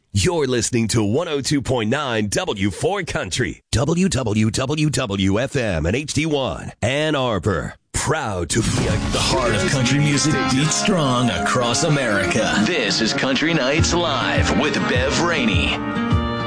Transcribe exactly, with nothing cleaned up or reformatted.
You're listening to one oh two point nine W four Country, W W W W F M and H D one, Ann Arbor. Proud to be a The heart of country music beats strong across America. This is Country Nights Live with Bev Rainey.